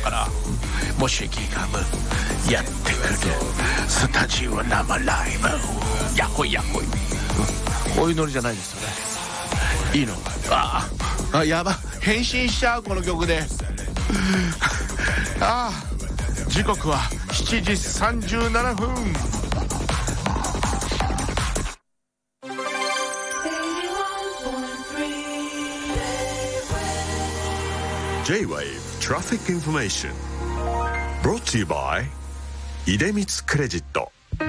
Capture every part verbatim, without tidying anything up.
からもし駅がむやってくるスタジオ生ライブやっほいやっほい、うん、こういうノリじゃないですよね。いいのあああやば変身しちゃうこの曲でああ時刻はしちじさんじゅうななふん。 J-Wave Traffic Information Brought to you by 出光クレジット。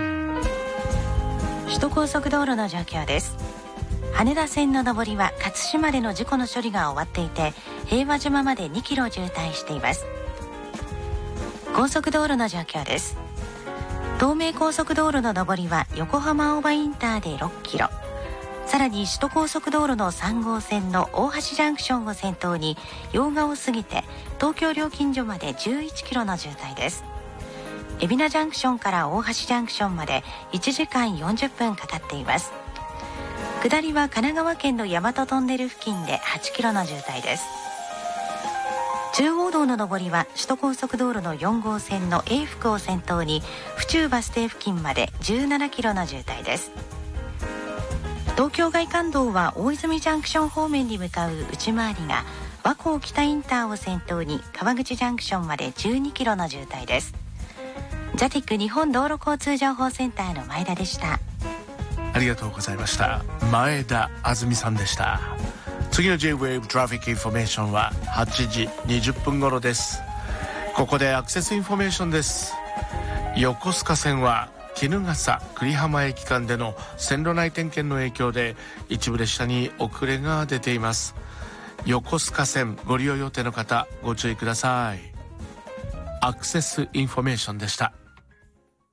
首都高速道路の状況です。羽田線の上りは勝島での事故の処理が終わっていて、平和島までにキロ渋滞しています。高速道路の状況です。東名高速道路の上りは横浜青葉インターでろっキロ、さらに首都高速道路のさん号線の大橋ジャンクションを先頭に用賀を過ぎて東京料金所までじゅういちキロの渋滞です。海老名ジャンクションから大橋ジャンクションまでいちじかんよんじゅっぷんかかっています。下りは神奈川県の大和トンネル付近ではちキロの渋滞です。中央道の上りは首都高速道路のよん号線の永福を先頭に府中バス停付近までじゅうななキロの渋滞です。東京外環道は大泉ジャンクション方面に向かう内回りが和光北インターを先頭に川口ジャンクションまでじゅうにキロの渋滞です。ジャティック日本道路交通情報センターの前田でした。 ありがとうございました。前田あずみさんでした。次の J-Wave Traffic Information ははちじにじゅっぷん頃です。ここでアクセスインフォメーションです。横須賀線は衣笠久里浜駅間での線路内点検の影響で一部列車に遅れが出ています。横須賀線ご利用予定の方ご注意ください。アクセスインフォメーションでした。